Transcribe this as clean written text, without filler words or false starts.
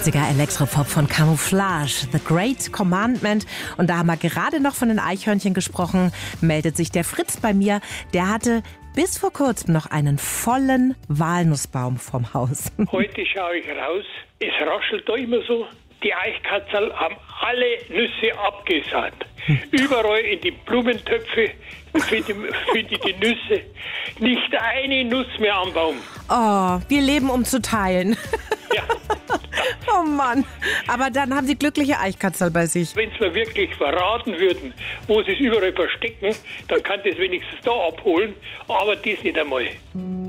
80er Elektropop von Camouflage, The Great Commandment. Und da haben wir gerade noch von den Eichhörnchen gesprochen, meldet sich der Fritz bei mir. Der hatte bis vor kurzem noch einen vollen Walnussbaum vorm Haus. Heute schaue ich raus, es raschelt da immer so. Die Eichkatzel haben alle Nüsse abgesahnt. Überall in die Blumentöpfe finde ich die Nüsse. Nicht eine Nuss mehr am Baum. Oh, wir leben, um zu teilen. Ja. Oh Mann, aber dann haben Sie glückliche Eichkatzel bei sich. Wenn sie mir wirklich verraten würden, wo sie es überall verstecken, dann kann das wenigstens da abholen, aber das nicht einmal.